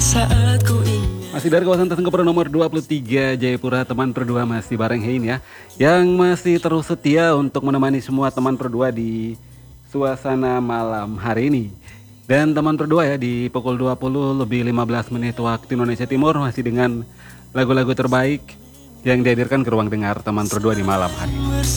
Masih dari kawasan Tengkoper nomor 23 Jayapura, teman berdua masih bareng Hein ya, yang masih terus setia untuk menemani semua teman berdua di suasana malam hari ini. Dan teman berdua ya di pukul 20 lebih 15 menit waktu Indonesia Timur masih dengan lagu-lagu terbaik yang dihadirkan ke ruang dengar teman berdua di malam hari ini.